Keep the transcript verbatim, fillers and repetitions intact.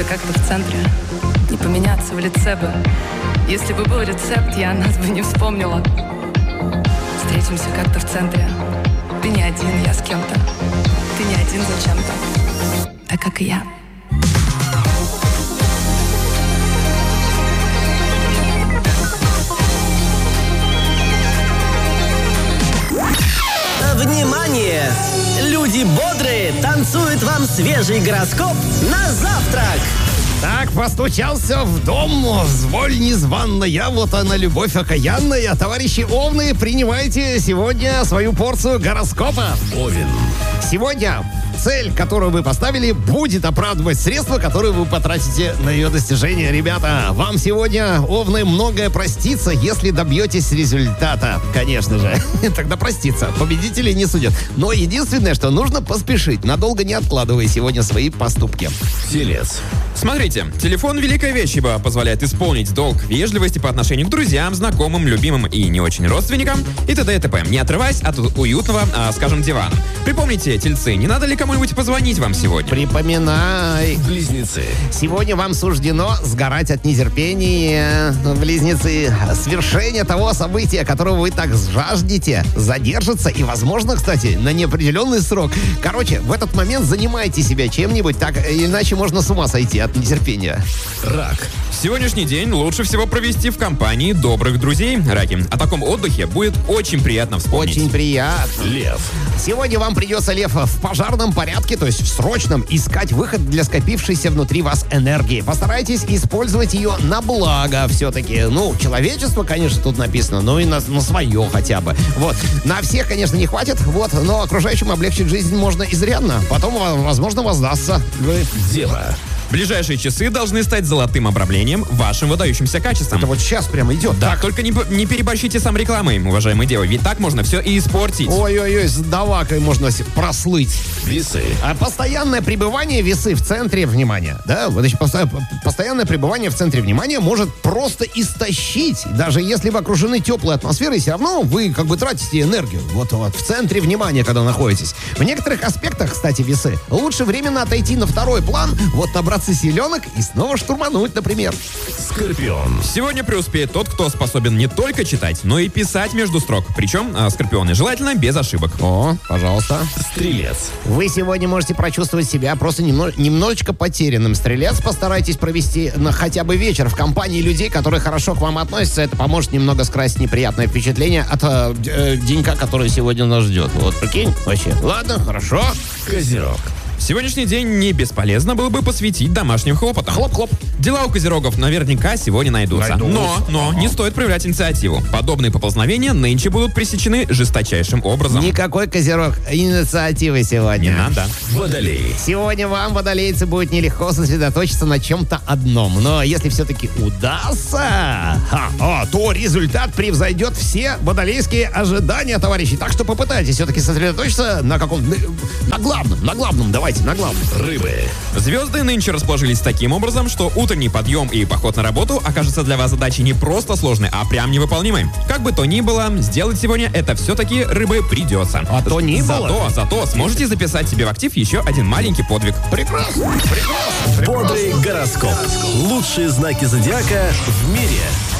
Как-то в центре, не поменяться в лице бы. Если бы был рецепт, я нас бы не вспомнила. Встретимся как-то в центре. Ты не один, я с кем-то. Ты не один зачем-то. Так как и я. Внимание! Люди бодрые танцуют вам свежий гороскоп на завтрак! Так, постучался в дом, зволь незваная, вот она, любовь окаянная. Товарищи Овны, принимайте сегодня свою порцию гороскопа. Овен. Сегодня цель, которую вы поставили, будет оправдывать средства, которые вы потратите на ее достижение. Ребята, вам сегодня, Овны, многое простится, если добьетесь результата. Конечно же. Тогда простится. Победителей не судят. Но единственное, что нужно поспешить. Надолго не откладывая сегодня свои поступки. Телец. Смотрите, телефон — великая вещь, ибо позволяет исполнить долг вежливости по отношению к друзьям, знакомым, любимым и не очень родственникам и т.д. и т.п. Не отрываясь от уютного, а, скажем, дивана. Припомните, тельцы, не надо ли кому-нибудь позвонить вам сегодня? Припоминай. Близнецы. Сегодня вам суждено сгорать от нетерпения. Близнецы, свершение того события, которого вы так жаждете, задержится и, возможно, кстати, на неопределенный срок. Короче, в этот момент занимайте себя чем-нибудь, так иначе можно с ума сойти от нетерпения. Рак. Сегодняшний день лучше всего провести в компании добрых друзей, раки. О таком отдыхе будет очень приятно вспомнить. Очень приятно. Лев. Сегодня вам придется, Лев, в пожарном порядке, то есть в срочном, искать выход для скопившейся внутри вас энергии. Постарайтесь использовать ее на благо все-таки. Ну, человечество, конечно, тут написано, но и на, на свое хотя бы. Вот. На всех, конечно, не хватит, вот, но окружающим облегчить жизнь можно изрядно. Потом, возможно, воздастся. Дева. Ближайшие часы должны стать золотым обрамлением вашим выдающимся качеством. Это вот сейчас прямо идет. Да, Так. только не, не переборщите сам рекламой, уважаемые девы, ведь так можно все и испортить. Ой-ой-ой, с давакой можно с- прослыть. Весы. А постоянное пребывание весы в центре внимания, да, вот, значит, посто- постоянное пребывание в центре внимания может просто истощить. Даже если вы окружены теплой атмосферой, все равно вы как бы тратите энергию. Вот, вот в центре внимания, когда находитесь. В некоторых аспектах, кстати, весы, лучше временно отойти на второй план, вот набраться силенок и снова штурмануть, например. Скорпион. Сегодня преуспеет тот, кто способен не только читать, но и писать между строк. Причем, а, скорпионы, желательно без ошибок. О, пожалуйста. Стрелец. Вы сегодня можете прочувствовать себя просто немно- немножечко потерянным. Стрелец, постарайтесь провести на хотя бы вечер в компании людей, которые хорошо к вам относятся. Это поможет немного скрасить неприятное впечатление от э, д- э, денька, который сегодня нас ждет. Вот, прикинь, вообще. Ладно, хорошо. Козерог. Сегодняшний день не бесполезно было бы посвятить домашним хлопотам. Хлоп-хлоп. Дела у козерогов наверняка сегодня найдутся. Найдутся. Но, но не стоит проявлять инициативу. Подобные поползновения нынче будут пресечены жесточайшим образом. Никакой козерог инициативы сегодня. Не надо. Водолей. Сегодня вам, водолейцы, будет нелегко сосредоточиться на чем-то одном. Но если все-таки удастся, ха, о, то результат превзойдет все водолейские ожидания, товарищи. Так что попытайтесь все-таки сосредоточиться на каком-то... На главном, на главном, давайте, на главном. Рыбы. Звезды нынче расположились таким образом, что утренний подъем и поход на работу окажется для вас задачей не просто сложной, а прям невыполнимой. Как бы то ни было, сделать сегодня это все-таки, рыбы, придется. А то ни было. Зато, зато сможете записать себе в актив еще один маленький подвиг. Прекрасно, прекрасно, прекрасно. Бодрый гороскоп. Лучшие знаки зодиака в мире.